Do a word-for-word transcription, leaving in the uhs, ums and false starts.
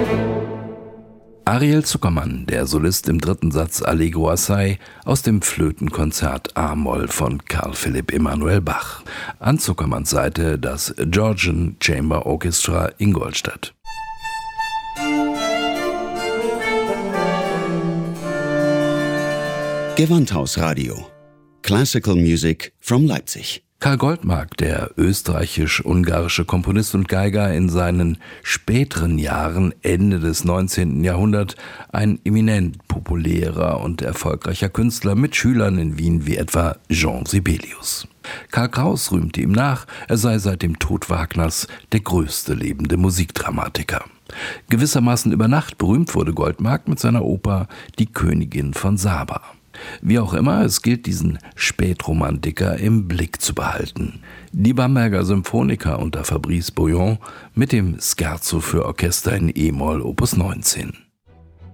Ariel Zuckermann, der Solist im dritten Satz Allegro assai aus dem Flötenkonzert A-Moll von Carl Philipp Emanuel Bach. An Zuckermanns Seite das Georgian Chamber Orchestra Ingolstadt. Gewandhausradio. Classical Music from Leipzig. Karl Goldmark, der österreichisch-ungarische Komponist und Geiger, in seinen späteren Jahren, Ende des neunzehnten Jahrhunderts, ein eminent populärer und erfolgreicher Künstler mit Schülern in Wien wie etwa Jean Sibelius. Karl Kraus rühmte ihm nach, er sei seit dem Tod Wagners der größte lebende Musikdramatiker. Gewissermaßen über Nacht berühmt wurde Goldmark mit seiner Oper Die Königin von Saba. Wie auch immer, es gilt, diesen Spätromantiker im Blick zu behalten. Die Bamberger Symphoniker unter Fabrice Bouillon mit dem Scherzo für Orchester in E-Moll Opus neunzehn.